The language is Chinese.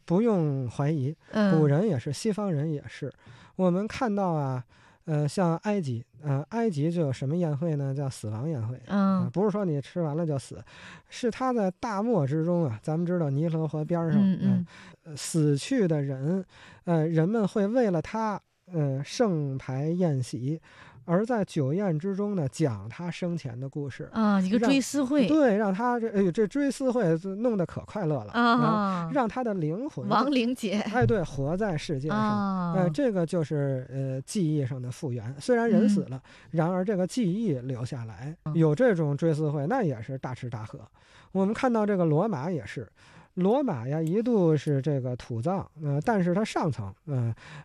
不用怀疑，古人也是，西方人也是。我们看到啊，像埃及，埃及就有什么宴会呢？叫死亡宴会。不是说你吃完了就死，是他在大漠之中啊，咱们知道尼罗河边上，死去的人，人们会为了他，盛排宴席。而在酒宴之中呢，讲他生前的故事一个追思会。 对，让他这追思会弄得可快乐了让他的灵魂亡灵节， 对，活在世界上。这个就是记忆上的复原。虽然人死了，然而这个记忆留下来。有这种追思会，那也是大吃大喝。我们看到这个罗马也是。罗马呀，一度是这个土葬，但是它上层，